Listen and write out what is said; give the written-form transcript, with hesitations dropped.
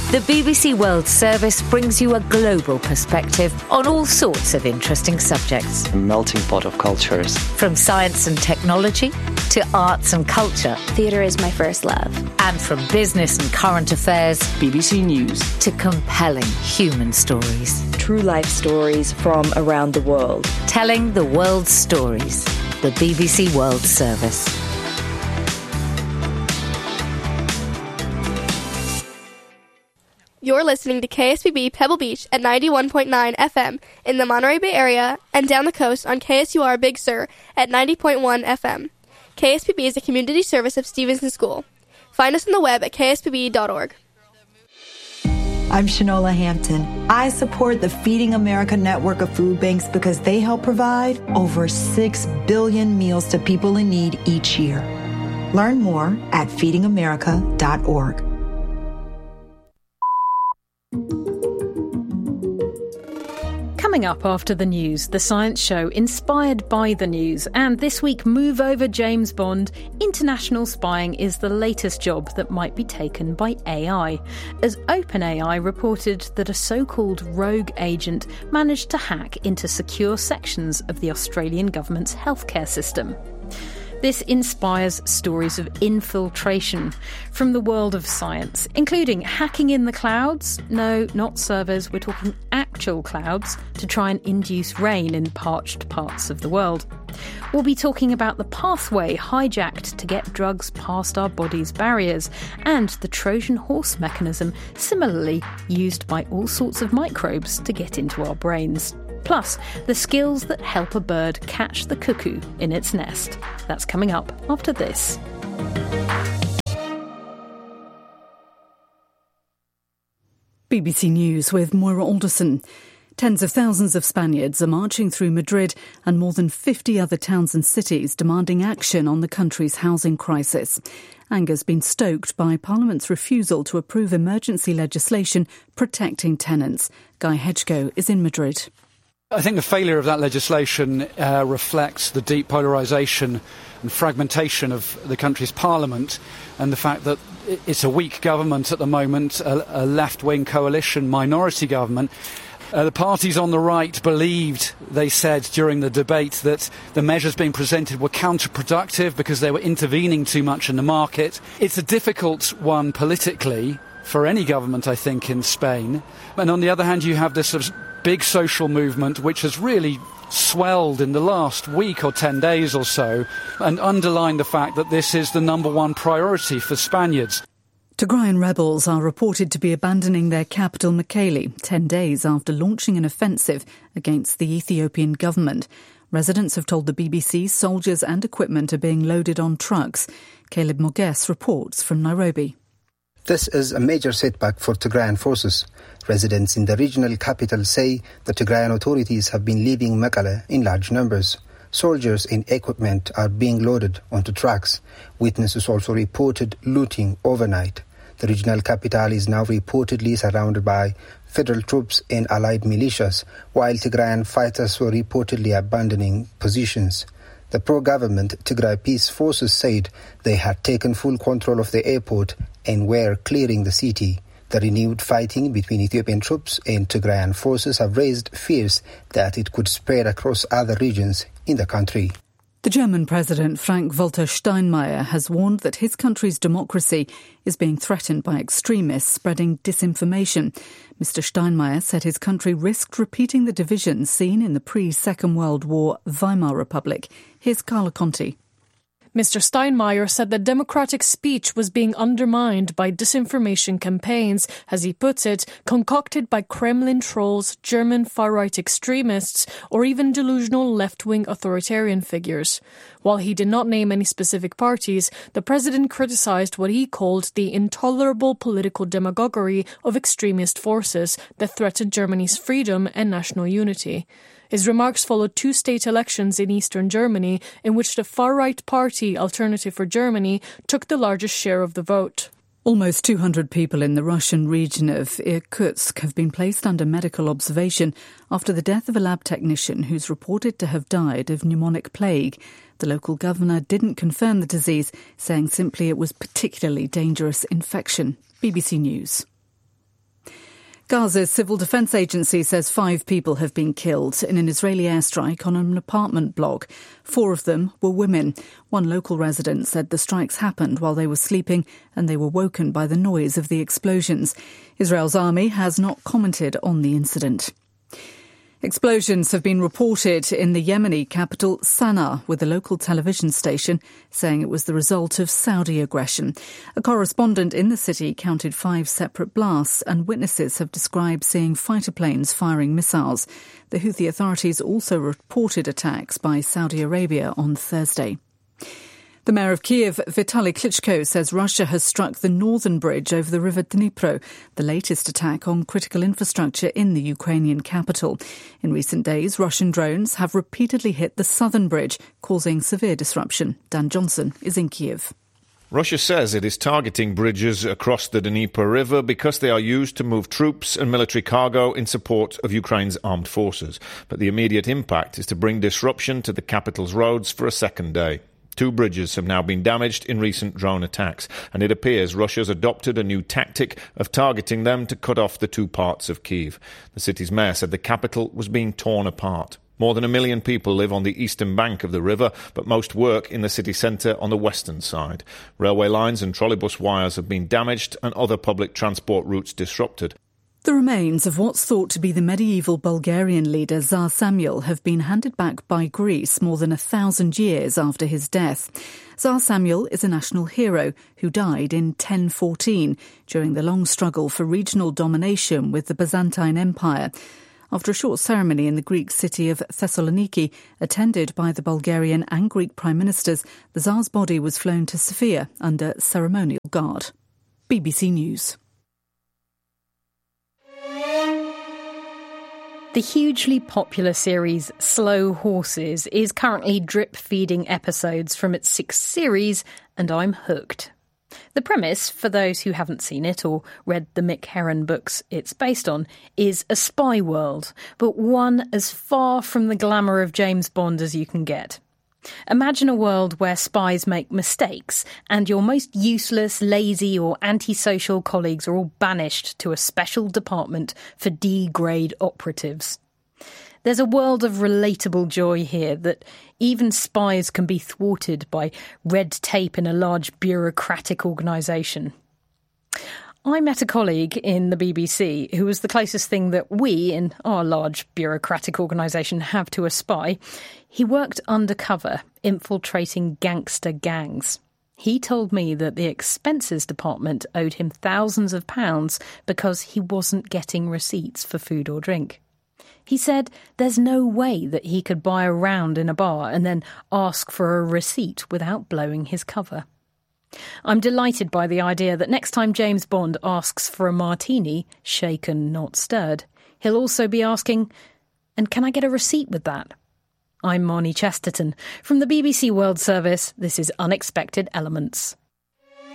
The BBC World Service brings you a global perspective on all sorts of interesting subjects. A melting pot of cultures. From science and technology to arts and culture. Theatre is my first love. And from business and current affairs. BBC News. To compelling human stories. True life stories from around the world. Telling the world's stories. The BBC World Service. You're listening to KSBB Pebble Beach at 91.9 FM in the Monterey Bay Area and down the coast on KSUR Big Sur at 90.1 FM. KSBB is a community service of Stevenson School. Find us on the web at kspb.org. I'm Shanola Hampton. I support the Feeding America network of food banks because they help provide over 6 billion meals to people in need each year. Learn more at feedingamerica.org. Coming up after the news, the science show inspired by the news. And this week, move over James Bond. International spying is the latest job that might be taken by AI, as OpenAI reported that a so-called rogue agent managed to hack into secure sections of the Australian government's healthcare system. This inspires stories of infiltration from the world of science, including hacking in the clouds. No, not servers, we're talking actual clouds, to try and induce rain in parched parts of the world. We'll be talking about the pathway hijacked to get drugs past our body's barriers, and the Trojan horse mechanism similarly used by all sorts of microbes to get into our brains. Plus, the skills that help a bird catch the cuckoo in its nest. That's coming up after this. BBC News with Moira Alderson. Tens of thousands of Spaniards are marching through Madrid and more than 50 other towns and cities demanding action on the country's housing crisis. Anger's been stoked by Parliament's refusal to approve emergency legislation protecting tenants. Guy Hedgecoe is in Madrid. I think the failure of that legislation reflects the deep polarisation and fragmentation of the country's parliament, and the fact that it's a weak government at the moment, a left-wing coalition minority government. The parties on the right believed, they said during the debate, that the measures being presented were counterproductive because they were intervening too much in the market. It's a difficult one politically for any government, I think, in Spain. And on the other hand, you have this sort of big social movement which has really swelled in the last week or 10 days or so, and underlined the fact that this is the number one priority for Spaniards. Tigrayan rebels are reported to be abandoning their capital, Mekelle, 10 days after launching an offensive against the Ethiopian government. Residents have told the BBC soldiers and equipment are being loaded on trucks. Caleb Moges reports from Nairobi. This is a major setback for Tigrayan forces. Residents in the regional capital say the Tigrayan authorities have been leaving Mekelle in large numbers. Soldiers and equipment are being loaded onto trucks. Witnesses also reported looting overnight. The regional capital is now reportedly surrounded by federal troops and allied militias, while Tigrayan fighters were reportedly abandoning positions. The pro-government Tigray Peace Forces said they had taken full control of the airport and were clearing the city. The renewed fighting between Ethiopian troops and Tigrayan forces have raised fears that it could spread across other regions in the country. The German President Frank-Walter Steinmeier has warned that his country's democracy is being threatened by extremists spreading disinformation. Mr. Steinmeier said his country risked repeating the divisions seen in the pre-Second World War Weimar Republic. Here's Carla Conti. Mr. Steinmeier said that democratic speech was being undermined by disinformation campaigns, as he puts it, concocted by Kremlin trolls, German far-right extremists, or even delusional left-wing authoritarian figures. While he did not name any specific parties, the president criticized what he called the intolerable political demagoguery of extremist forces that threatened Germany's freedom and national unity. His remarks followed two state elections in eastern Germany in which the far-right party Alternative for Germany took the largest share of the vote. Almost 200 people in the Russian region of Irkutsk have been placed under medical observation after the death of a lab technician who's reported to have died of pneumonic plague. The local governor didn't confirm the disease, saying simply it was particularly dangerous infection. BBC News. Gaza's civil defence agency says 5 people have been killed in an Israeli airstrike on an apartment block. 4 of them were women. One local resident said the strikes happened while they were sleeping and they were woken by the noise of the explosions. Israel's army has not commented on the incident. Explosions have been reported in the Yemeni capital Sana'a, with a local television station saying it was the result of Saudi aggression. A correspondent in the city counted 5 separate blasts, and witnesses have described seeing fighter planes firing missiles. The Houthi authorities also reported attacks by Saudi Arabia on Thursday. The mayor of Kiev, Vitaly Klitschko, says Russia has struck the northern bridge over the river Dnipro, the latest attack on critical infrastructure in the Ukrainian capital. In recent days, Russian drones have repeatedly hit the southern bridge, causing severe disruption. Dan Johnson is in Kiev. Russia says it is targeting bridges across the Dnieper River because they are used to move troops and military cargo in support of Ukraine's armed forces. But the immediate impact is to bring disruption to the capital's roads for a second day. 2 bridges have now been damaged in recent drone attacks, and it appears Russia's adopted a new tactic of targeting them to cut off the 2 parts of Kyiv. The city's mayor said the capital was being torn apart. More than 1 million people live on the eastern bank of the river, but most work in the city centre on the western side. Railway lines and trolleybus wires have been damaged and other public transport routes disrupted. The remains of what's thought to be the medieval Bulgarian leader Tsar Samuel have been handed back by Greece more than 1,000 years after his death. Tsar Samuel is a national hero who died in 1014 during the long struggle for regional domination with the Byzantine Empire. After a short ceremony in the Greek city of Thessaloniki, attended by the Bulgarian and Greek prime ministers, the Tsar's body was flown to Sofia under ceremonial guard. BBC News. The hugely popular series Slow Horses is currently drip-feeding episodes from its 6th series, and I'm hooked. The premise, for those who haven't seen it or read the Mick Herron books it's based on, is a spy world, but one as far from the glamour of James Bond as you can get. Imagine a world where spies make mistakes and your most useless, lazy or antisocial colleagues are all banished to a special department for D-grade operatives. There's a world of relatable joy here that even spies can be thwarted by red tape in a large bureaucratic organisation. I met a colleague in the BBC who was the closest thing that we, in our large bureaucratic organisation, have to a spy. He worked undercover, infiltrating gangster gangs. He told me that the expenses department owed him thousands of pounds because he wasn't getting receipts for food or drink. He said there's no way that he could buy a round in a bar and then ask for a receipt without blowing his cover. I'm delighted by the idea that next time James Bond asks for a martini, shaken, not stirred, he'll also be asking, and can I get a receipt with that? I'm Marnie Chesterton. From the BBC World Service, this is Unexpected Elements.